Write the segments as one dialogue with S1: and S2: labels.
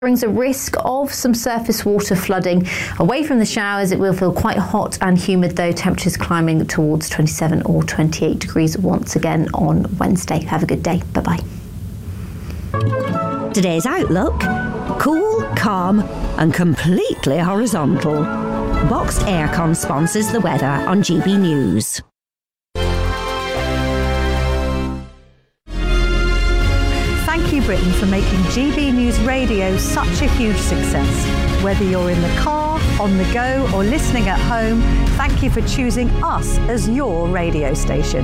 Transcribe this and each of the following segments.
S1: Brings a risk of some surface water flooding. Away from the showers, it will feel quite hot and humid though, temperatures climbing towards 27 or 28 degrees once again on Wednesday. Have a good day. Bye-bye.
S2: Today's outlook: cool, calm and completely horizontal. Boxed Aircon sponsors the weather on GB News.
S3: Thank you, Britain, for making GB News Radio such a huge success. Whether you're in the car, on the go or listening at home, thank you for choosing us as your radio station.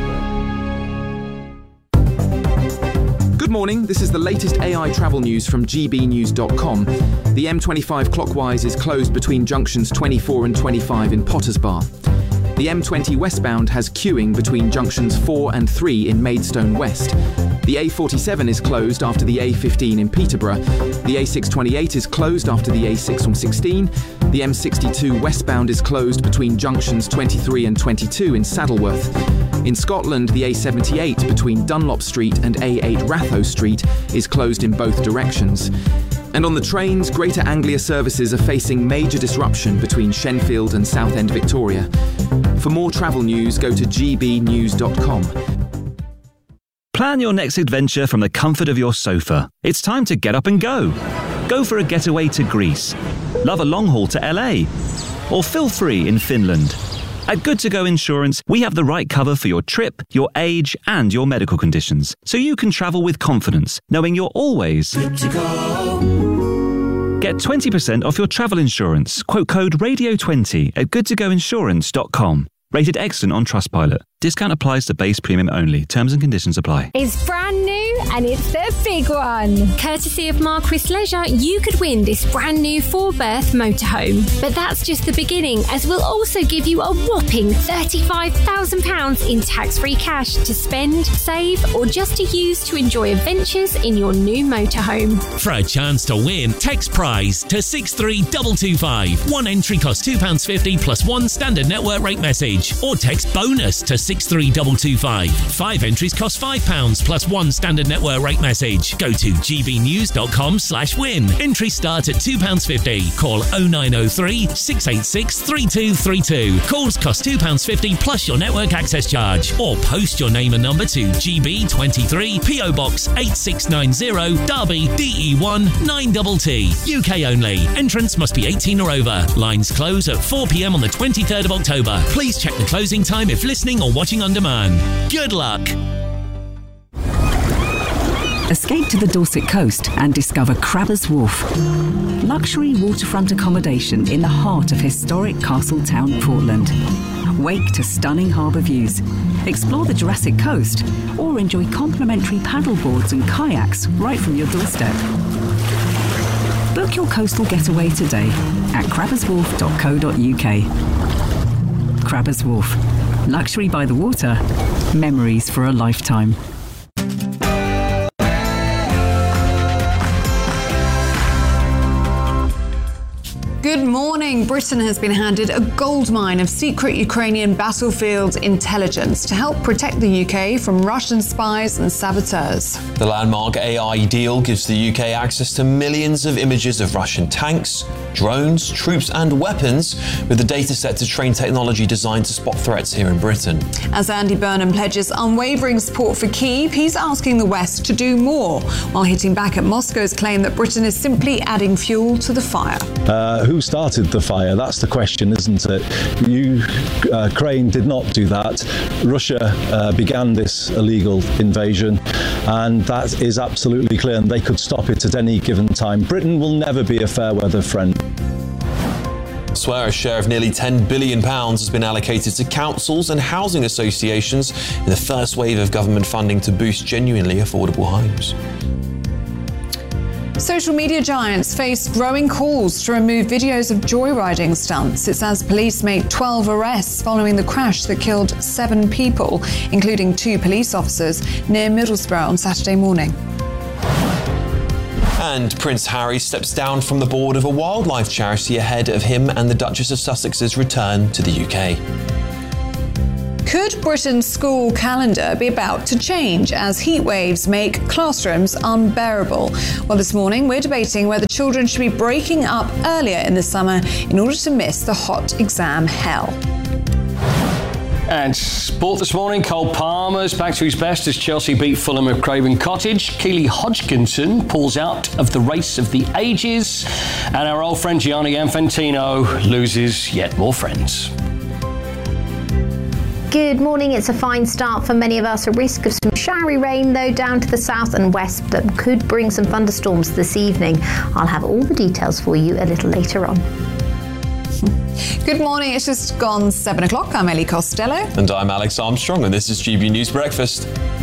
S4: Good morning, this is the latest AI travel news from gbnews.com. The M25 clockwise is closed between junctions 24 and 25 in Potters Bar. The M20 westbound has queuing between junctions 4 and 3 in Maidstone West. The A47 is closed after the A15 in Peterborough. The A628 is closed after the A616. The M62 westbound is closed between junctions 23 and 22 in Saddleworth. In Scotland, the A78 between Dunlop Street and A8 Ratho Street is closed in both directions. And on the trains, Greater Anglia services are facing major disruption between Shenfield and Southend Victoria. For more travel news, go to gbnews.com.
S5: Plan your next adventure from the comfort of your sofa. It's time to get up and go. Go for a getaway to Greece. Love a long haul to LA. Or feel free in Finland. At Good To Go Insurance, we have the right cover for your trip, your age, and your medical conditions, so you can travel with confidence, knowing you're always good to go. Get 20% off your travel insurance. Quote code RADIO20 at goodtogoinsurance.com. Rated excellent on Trustpilot. Discount applies to base premium only. Terms and conditions apply.
S6: It's brand new and it's the big one. Courtesy of Marquis Leisure, you could win this brand new 4-berth motorhome. But that's just the beginning, as we'll also give you a whopping £35,000 in tax-free cash to spend, save or just to use to enjoy adventures in your new motorhome.
S7: For a chance to win, text prize to 63225. One entry costs £2.50 plus one standard network rate message. Or text bonus to 63225. 5 entries cost £5 plus one standard network rate message. Go to gbnews.com/win. Entries start at £2.50. Call 0903 686 3232. Calls cost £2.50 plus your network access charge. Or post your name and number to GB23 PO Box 8690 Derby DE1 9TT. UK only. Entrance must be 18 or over. Lines close at 4 p.m. on the 23rd of October. Please check the closing time if listening or watching on demand. Good luck.
S8: Escape to the Dorset coast and discover Crabbers Wharf. Luxury waterfront accommodation in the heart of historic Castletown, Portland. Wake to stunning harbour views. Explore the Jurassic Coast or enjoy complimentary paddle boards and kayaks right from your doorstep. Book your coastal getaway today at crabberswharf.co.uk. Crabbers Wharf. Luxury by the water. Memories for a lifetime.
S9: Good morning. Britain has been handed a goldmine of secret Ukrainian battlefield intelligence to help protect the UK from Russian spies and saboteurs.
S10: The landmark AI deal gives the UK access to millions of images of Russian tanks, drones, troops and weapons, with the data set to train technology designed to spot threats here in Britain. As Andy Burnham pledges unwavering support for Kyiv, he's asking the West to do more, while hitting back at Moscow's claim that Britain is simply adding fuel to the fire.
S11: Who started the fire? That's the question, isn't it? Ukraine did not do that. Russia began this illegal invasion, and that is absolutely clear, and they could stop it at any given time. Britain will never be a fair weather friend.
S10: Elsewhere, a share of nearly £10 billion has been allocated to councils and housing associations in the first wave of government funding to boost genuinely affordable homes.
S9: Social media giants face growing calls to remove videos of joyriding stunts. It's as police made 12 arrests following the crash that killed 7 people, including 2 police officers, near Middlesbrough on Saturday morning.
S10: And Prince Harry steps down from the board of a wildlife charity ahead of him and the Duchess of Sussex's return to the UK.
S9: Could Britain's school calendar be about to change as heat waves make classrooms unbearable? Well, this morning we're debating whether children should be breaking up earlier in the summer in order to miss the hot exam hell.
S12: And sport this morning, Cole Palmer's back to his best as Chelsea beat Fulham at Craven Cottage. Keely Hodgkinson pulls out of the race of the ages. And our old friend Gianni Infantino loses yet more friends.
S1: Good morning. It's a fine start for many of us. A risk of some showery rain, though, down to the south and west that could bring some thunderstorms this evening. I'll have all the details for you a little later on.
S9: Good morning, it's just gone 7 o'clock. I'm Ellie Costello.
S10: And I'm Alex Armstrong, and this is GB News Breakfast.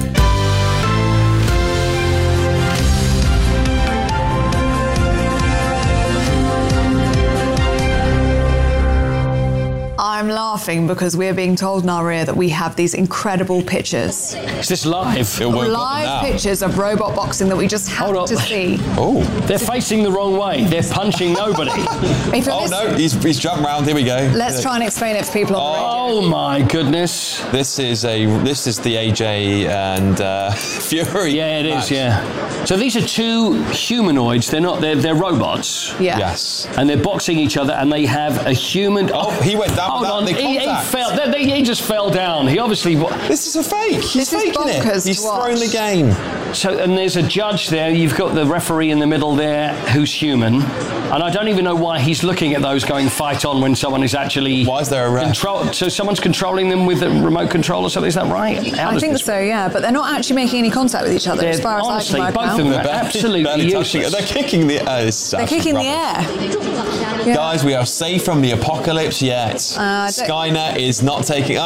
S9: I'm laughing because we're being told in our ear that we have these incredible pictures.
S12: Is this live?
S9: Live pictures of robot boxing that we just have to see.
S10: Oh.
S12: They're facing the wrong way. They're punching nobody.
S10: No, he's jumped round. Here we go.
S9: Let's try and explain it for people on the radio.
S12: Oh my goodness.
S10: This is the AJ and Fury.
S12: Yeah, it is, yeah. So these are two humanoids. They're robots.
S9: Yeah.
S10: Yes.
S12: And they're boxing each other, and they have a human.
S10: Oh, he went down.
S12: Hold on, he just fell down. He obviously.
S10: This is a fake. He's faking it. He's thrown the game.
S12: So, and there's a judge there. You've got the referee in the middle there, who's human. And I don't even know why he's looking at those going fight on when someone is actually.
S10: Why is there a ref?
S12: So someone's controlling them with a remote control or something. Is that right?
S9: I think so, yeah. But they're not actually making any contact with each other, as far as I can work out.
S12: Both of them are absolutely useless.
S10: They're kicking the air.
S9: They're kicking the air. Yeah.
S10: Guys, we are safe from the apocalypse yet. Skynet is not taking.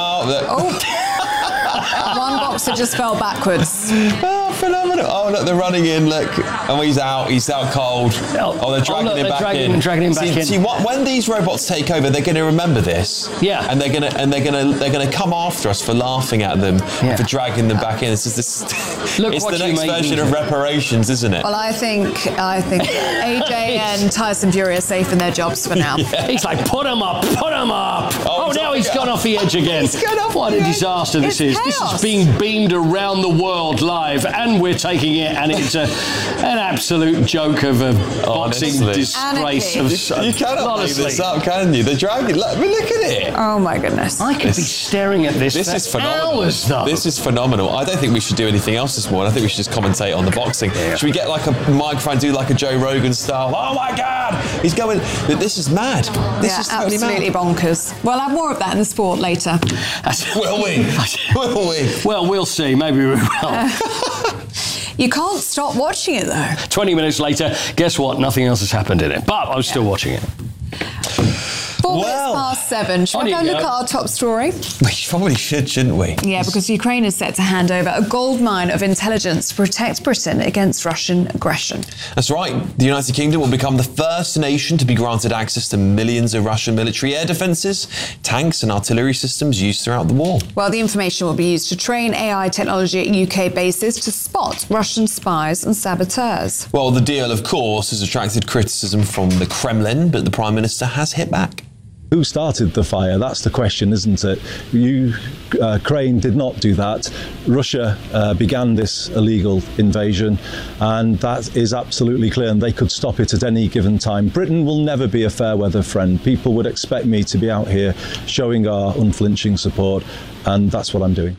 S9: One boxer just fell backwards.
S10: Oh, phenomenal. Oh, look, they're running in. Look. Oh, he's out. He's out cold. Oh, they're dragging him back in. See, when these robots take over, they're going to remember this.
S12: Yeah.
S10: And they're going to come after us for laughing at them, and for dragging them back in. It's the next version of reparations, isn't it?
S9: Well, I think AJ and Tyson Fury are safe in their jobs for now.
S12: Yeah. He's like, put him up. Oh, now he's gone off the edge again. What a disaster this is. This is being beamed around the world live, and we're taking it, and it's an absolute joke of a boxing disgrace.
S10: You cannot make this up, can you? They're dragging. Look at it.
S9: Oh my goodness!
S12: I could be staring at this for
S10: is phenomenal.
S12: hours, though.
S10: This is phenomenal. I don't think we should do anything else this morning. I think we should just commentate on the boxing. Yeah. Should we get like a microphone, do like a Joe Rogan style? Oh my God! He's going. This is mad. This is totally
S9: absolutely bonkers. We'll have more of that in the sport later.
S10: Will we? Will we?
S12: Well, we'll see. Maybe we will.
S9: You can't stop watching it, though.
S12: 20 minutes later, guess what? Nothing else has happened in it. But I was still watching it.
S9: 4 minutes past 7. Shall we go look at our top story?
S10: We probably should, shouldn't we?
S9: Yeah, because Ukraine is set to hand over a goldmine of intelligence to protect Britain against Russian aggression.
S10: That's right. The United Kingdom will become the first nation to be granted access to millions of Russian military air defences, tanks and artillery systems used throughout the war.
S9: Well, the information will be used to train AI technology at UK bases to spot Russian spies and saboteurs.
S10: Well, the deal, of course, has attracted criticism from the Kremlin, but the Prime Minister has hit back.
S11: Who started the fire? That's the question, isn't it? Ukraine did not do that. Russia began this illegal invasion, and that is absolutely clear, and they could stop it at any given time. Britain will never be a fair weather friend. People would expect me to be out here showing our unflinching support, and that's what I'm doing.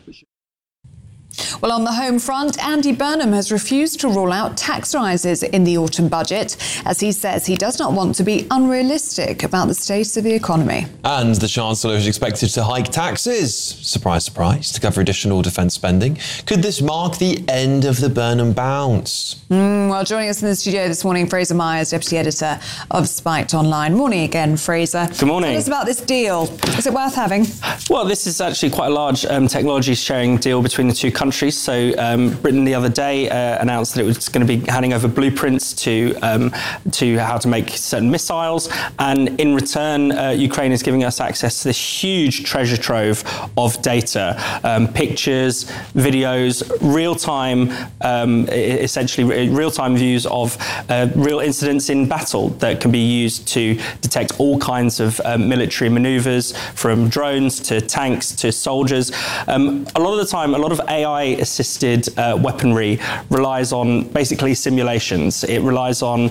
S9: Well, on the home front, Andy Burnham has refused to rule out tax rises in the autumn budget, as he says he does not want to be unrealistic about the state of the economy.
S10: And the Chancellor is expected to hike taxes, surprise, surprise, to cover additional defence spending. Could this mark the end of the Burnham bounce?
S9: Well, joining us in the studio this morning, Fraser Myers, Deputy Editor of Spiked Online. Morning again, Fraser.
S13: Good morning.
S9: Tell us about this deal. Is it worth having?
S13: Well, this is actually quite a large technology sharing deal between the two countries. So Britain the other day announced that it was going to be handing over blueprints to how to make certain missiles, and in return, Ukraine is giving us access to this huge treasure trove of data, pictures, videos, real-time, essentially real-time views of real incidents in battle that can be used to detect all kinds of military maneuvers, from drones to tanks to soldiers. A lot of the time, a lot of AI-assisted weaponry relies on basically simulations. It relies on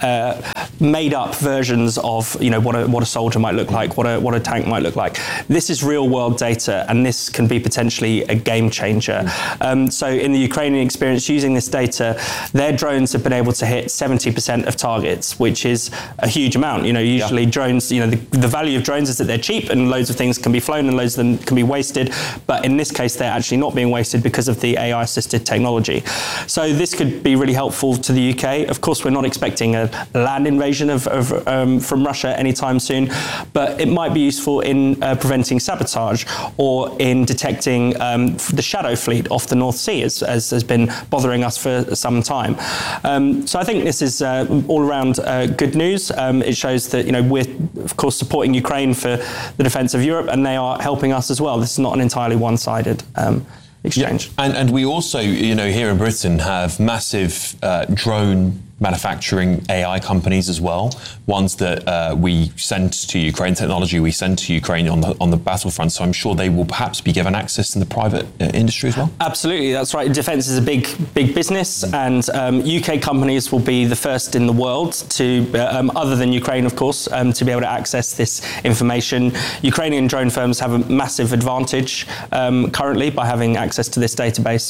S13: made-up versions of what a soldier might look like, what a tank might look like. This is real-world data, and this can be potentially a game changer. So in the Ukrainian experience, using this data, their drones have been able to hit 70% of targets, which is a huge amount. Usually drones, the value of drones is that they're cheap and loads of things can be flown and loads of them can be wasted. But in this case, they're actually not being wasted because of the AI-assisted technology. So this could be really helpful to the UK. Of course, we're not expecting a land invasion from Russia anytime soon, but it might be useful in preventing sabotage or in detecting the shadow fleet off the North Sea, as has been bothering us for some time. So I think this is all around good news. It shows that we're of course supporting Ukraine for the defence of Europe, and they are helping us as well. This is not an entirely one-sided exchange.
S10: Yeah. And we also, here in Britain have massive drone manufacturing AI companies as well, ones that we send to Ukraine, technology we send to Ukraine on the battlefront. So I'm sure they will perhaps be given access in the private industry as well.
S13: Absolutely, that's right. Defence is a big business, and UK companies will be the first in the world to, other than Ukraine, of course, to be able to access this information. Ukrainian drone firms have a massive advantage currently by having access to this database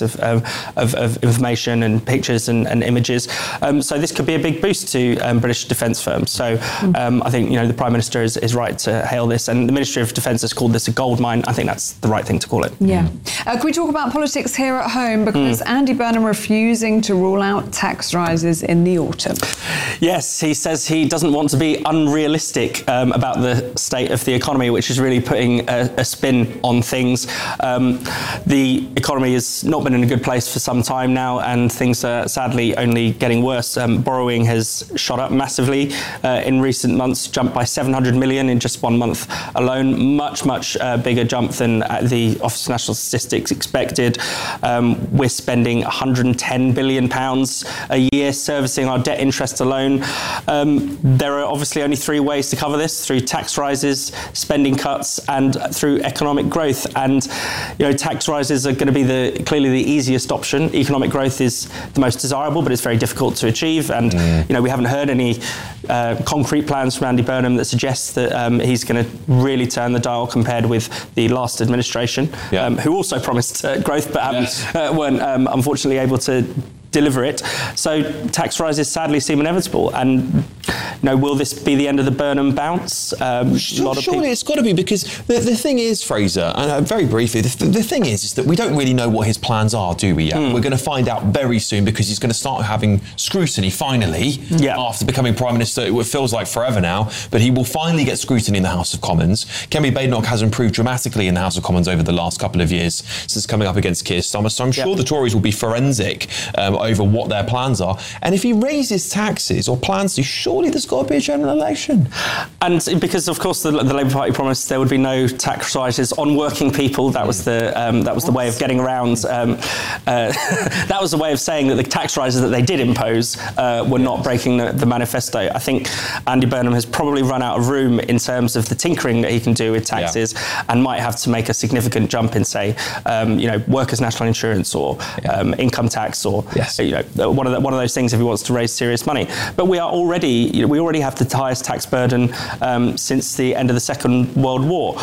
S13: of information and pictures and images. So this could be a big boost to British defence firms. So I think the Prime Minister is right to hail this, and the Ministry of Defence has called this a gold mine. I think that's the right thing to call it.
S9: Yeah. Can we talk about politics here at home? Because Andy Burnham refusing to rule out tax rises in the autumn.
S13: Yes, he says he doesn't want to be unrealistic about the state of the economy, which is really putting a spin on things. The economy has not been in a good place for some time now, and things are sadly only getting worse. Borrowing has shot up massively in recent months, jumped by 700 million in just 1 month alone. Much bigger jump than the Office of National Statistics expected. We're spending £110 billion a year servicing our debt interest alone. There are obviously only 3 ways to cover this: through tax rises, spending cuts, and through economic growth. And tax rises are going to be clearly the easiest option. Economic growth is the most desirable, but it's very difficult to achieve. And we haven't heard any concrete plans from Andy Burnham that suggests that he's going to really turn the dial compared with the last administration, who also promised growth but weren't unfortunately able to deliver it. So tax rises sadly seem inevitable. And will this be the end of the Burnham bounce?
S10: Surely it's got to be, because the thing is, Fraser, and very briefly, the thing is that we don't really know what his plans are, do we yet? We're going to find out very soon, because he's going to start having scrutiny finally after becoming Prime Minister. It feels like forever now, but he will finally get scrutiny in the House of Commons. Kemi Badenoch has improved dramatically in the House of Commons over the last couple of years since coming up against Keir Starmer. So I'm sure the Tories will be forensic over what their plans are. And if he raises taxes or plans to, surely there's got to be a general election.
S13: And because, of course, the Labour Party promised there would be no tax rises on working people. That was the way of getting around. That was the way of saying that the tax rises that they did impose were not breaking the manifesto. I think Andy Burnham has probably run out of room in terms of the tinkering that he can do with taxes, and might have to make a significant jump in, say, workers' national insurance or income tax, or one of those things if he wants to raise serious money. But we already have the highest tax burden since the end of the Second World War.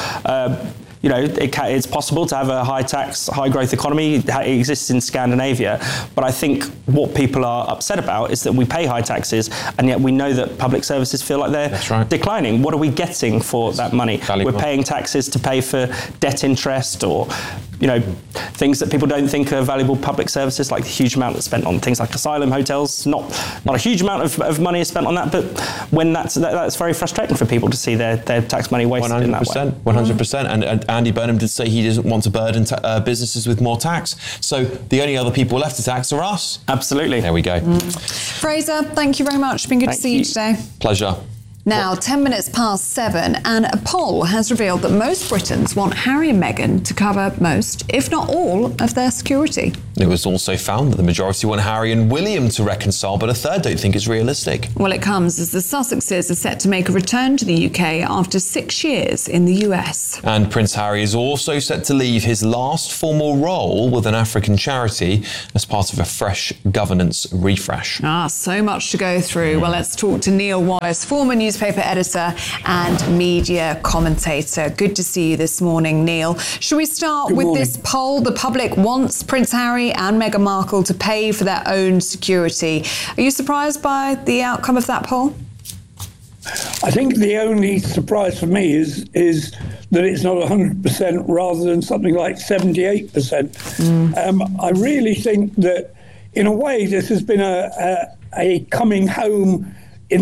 S13: It's possible to have a high tax, high growth economy. It exists in Scandinavia. But I think what people are upset about is that we pay high taxes, and yet we know that public services feel like they're declining. What are we getting for that money? We're paying taxes to pay for debt interest, or things that people don't think are valuable public services, like the huge amount that's spent on things like asylum hotels. Not a huge amount of money is spent on that, but when that's very frustrating for people to see their tax money wasted in that way.
S10: 100%. And Andy Burnham did say he doesn't want to burden businesses with more tax. So the only other people left to tax are us.
S13: Absolutely.
S10: There we go.
S9: Fraser, thank you very much. It's been good to see you today.
S10: Pleasure.
S9: Now, 10 minutes past 7, and a poll has revealed that most Britons want Harry and Meghan to cover most, if not all, of their security.
S10: It was also found that the majority want Harry and William to reconcile, but a third don't think it's realistic.
S9: Well, it comes as the Sussexes are set to make a return to the UK after 6 years in the US.
S10: And Prince Harry is also set to leave his last formal role with an African charity as part of a fresh governance refresh.
S9: So much to go through. Well, let's talk to Neil Wallace, former newspaper editor and media commentator. Good to see you this morning, Neil. Shall we start with this poll? The public wants Prince Harry and Meghan Markle to pay for their own security. Are you surprised by the outcome of that poll?
S14: I think the only surprise for me is that it's not 100% rather than something like 78%. I really think that, in a way, this has been a coming home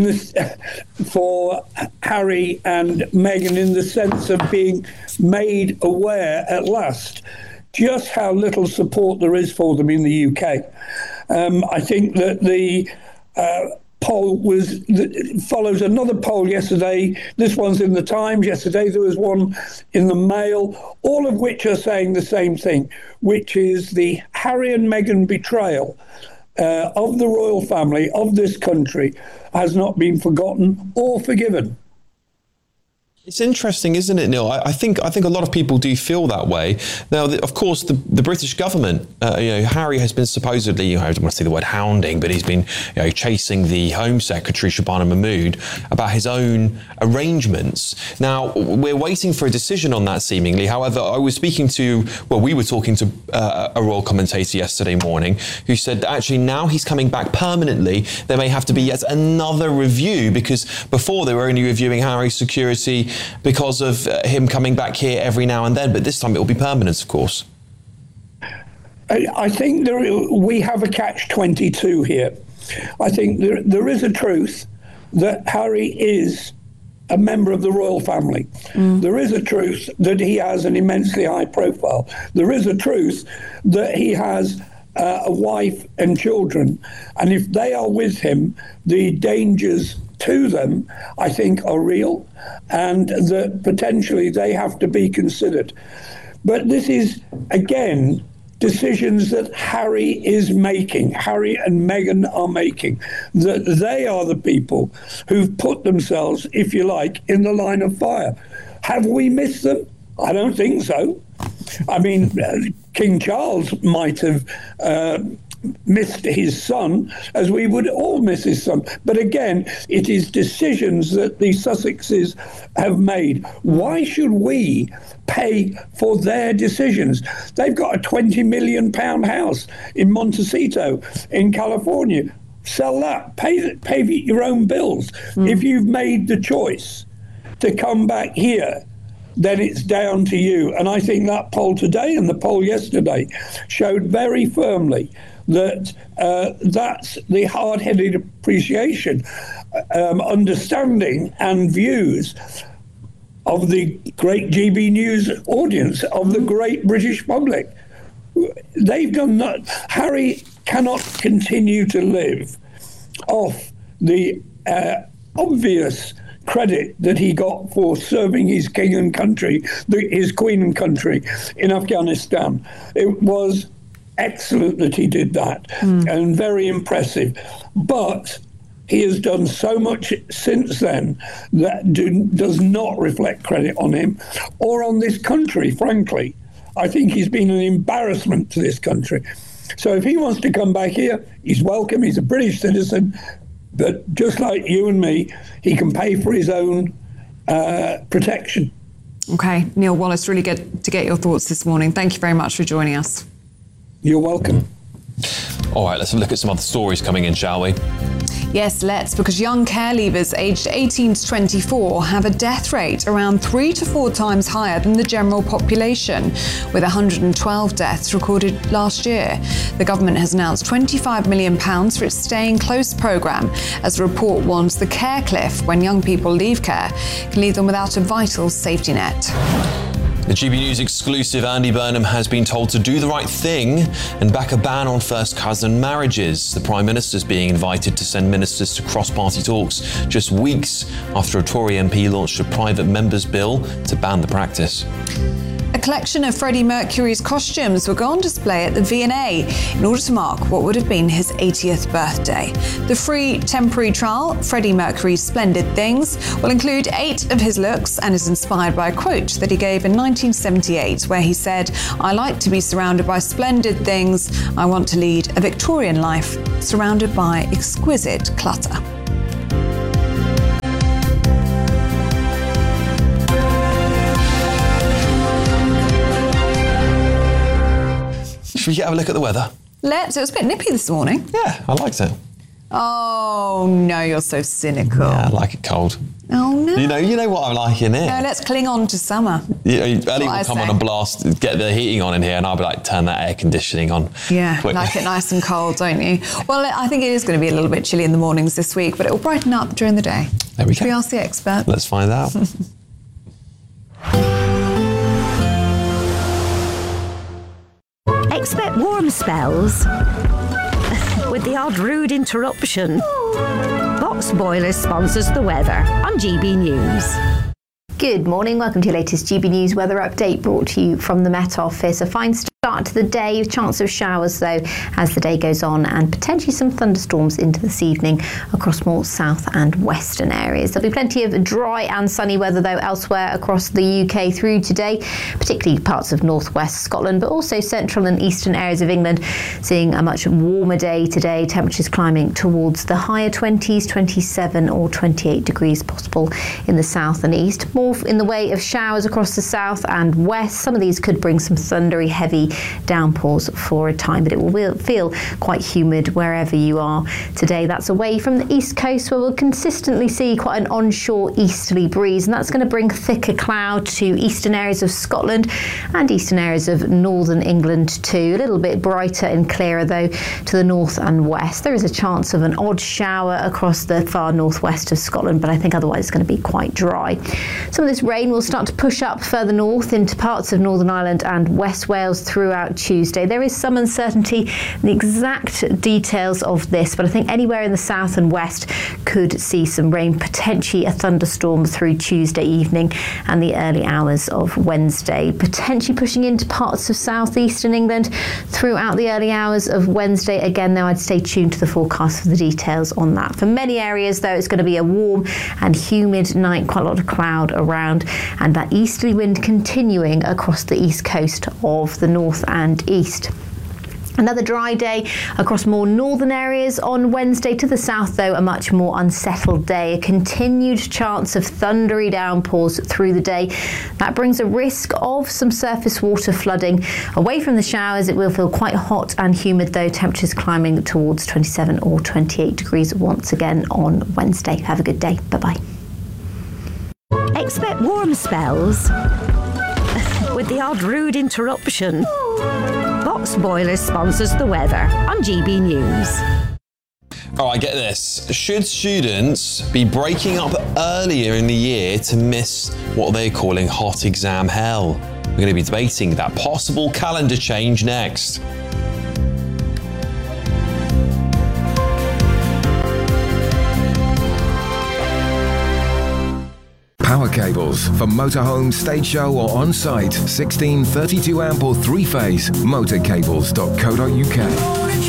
S14: for Harry and Meghan, in the sense of being made aware at last just how little support there is for them in the UK. I think that the poll follows another poll yesterday. This one's in the Times. Yesterday there was one in the Mail, all of which are saying the same thing, which is the Harry and Meghan betrayal of the royal family, of this country, has not been forgotten or forgiven.
S10: It's interesting, isn't it, Neil? I think a lot of people do feel that way. Now, of course, the British government, Harry has been supposedly, I don't want to say the word hounding, but he's been chasing the Home Secretary, Shabana Mahmood, about his own arrangements. Now, we're waiting for a decision on that, seemingly. However, we were talking to a royal commentator yesterday morning who said that actually now he's coming back permanently. There may have to be yet another review, because before they were only reviewing Harry's security because of him coming back here every now and then, but this time it will be permanent, of course.
S14: I think we have a catch-22 here. I think there is a truth that Harry is a member of the royal family. There is a truth that he has an immensely high profile. There is a truth that he has a wife and children, and if they are with him, the dangers to them, I think, are real, and that potentially they have to be considered. But this is, again, decisions that Harry is making, Harry and Meghan are making, that they are the people who've put themselves, if you like, in the line of fire. Have we missed them? I don't think so. I mean, King Charles might have missed his son, as we would all miss his son. But again, it is decisions that the Sussexes have made. Why should we pay for their decisions? They've got a £20 million house in Montecito in California. Sell that, pay your own bills. If you've made the choice to come back here, then it's down to you. And I think that poll today and the poll yesterday showed very firmly that that's the hard-headed appreciation, understanding and views of the great GB News audience, of the great British public. They've done that. Harry cannot continue to live off the obvious credit that he got for serving his king and country, his queen and country in Afghanistan. It was excellent that he did that, and very impressive. But he has done so much since then that does not reflect credit on him or on this country, frankly. I think he's been an embarrassment to this country. So if he wants to come back here, he's welcome. He's a British citizen. But just like you and me, he can pay for his own protection.
S9: OK, Neil Wallace, really good to get your thoughts this morning. Thank you very much for joining us.
S14: You're welcome.
S10: All right, let's have a look at some other stories coming in, shall we?
S9: Yes, let's, because young care leavers aged 18 to 24 have a death rate around 3 to 4 times higher than the general population, with 112 deaths recorded last year. The government has announced £25 million for its Staying Close programme, as the report warns the care cliff when young people leave care can leave them without a vital safety net.
S10: The GB News exclusive Andy Burnham has been told to do the right thing and back a ban on first cousin marriages. The Prime Minister's being invited to send ministers to cross-party talks just weeks after a Tory MP launched a private member's bill to ban the practice.
S9: A collection of Freddie Mercury's costumes will go on display at the V&A in order to mark what would have been his 80th birthday. The free temporary trial, Freddie Mercury's Splendid Things, will include 8 of his looks and is inspired by a quote that he gave in 1978, where he said, "I like to be surrounded by splendid things. I want to lead a Victorian life surrounded by exquisite clutter."
S10: Should we have a look at the weather?
S9: Let's. It was a bit nippy this morning.
S10: Yeah, I liked it.
S9: Oh, no, you're so cynical.
S10: Yeah, I like it cold.
S9: Oh, no.
S10: You know what I like in here.
S9: No, let's cling on to summer.
S10: Ellie will come on and blast, get the heating on in here, and I'll be like, turn that air conditioning on.
S9: Yeah,
S10: quickly.
S9: like it nice and cold, don't you? Well, I think it is going to be a little bit chilly in the mornings this week, but it will brighten up during the day.
S10: There we go.
S9: Should we ask the expert?
S10: Let's find out.
S2: Expect warm spells with the odd rude interruption. Box Boilers sponsors the weather on GB News.
S1: Good morning, welcome to your latest GB News weather update, brought to you from the Met Office. A fine start to the day, chance of showers though as the day goes on, and potentially some thunderstorms into this evening across more south and western areas. There'll be plenty of dry and sunny weather though elsewhere across the UK through today, particularly parts of northwest Scotland, but also central and eastern areas of England, seeing a much warmer day today. Temperatures climbing towards the higher 20s, 27 or 28 degrees possible in the south and east. More in the way of showers across the south and west. Some of these could bring some thundery, heavy downpours for a time, but it will feel quite humid wherever you are today. That's away from the east coast, where we'll consistently see quite an onshore easterly breeze, and that's going to bring thicker cloud to eastern areas of Scotland and eastern areas of northern England too. A little bit brighter and clearer though to the north and west. There is a chance of an odd shower across the far northwest of Scotland, but I think otherwise it's going to be quite dry. Some of this rain will start to push up further north into parts of Northern Ireland and West Wales throughout Tuesday. There is some uncertainty in the exact details of this, but I think anywhere in the south and west could see some rain, potentially a thunderstorm through Tuesday evening and the early hours of Wednesday, potentially pushing into parts of southeastern England throughout the early hours of Wednesday. Again, though, I'd stay tuned to the forecast for the details on that. For many areas, though, it's going to be a warm and humid night, quite a lot of cloud around, and that easterly wind continuing across the east coast of the north and east. Another dry day across more northern areas on Wednesday. To the south, though, a much more unsettled day. A continued chance of thundery downpours through the day. That brings a risk of some surface water flooding. Away from the showers, it will feel quite hot and humid, though. Temperatures climbing towards 27 or 28 degrees once again on Wednesday. Have a good day. Bye-bye.
S2: Expect warm spells with the odd rude interruption. Box Boilers sponsors the weather on GB News.
S10: All right, get this. Should students be breaking up earlier in the year to miss what they're calling hot exam hell? We're going to be debating that possible calendar change next.
S15: Power cables for motorhome, stage show or on-site. 16, 32 amp or 3-phase. Motorcables.co.uk.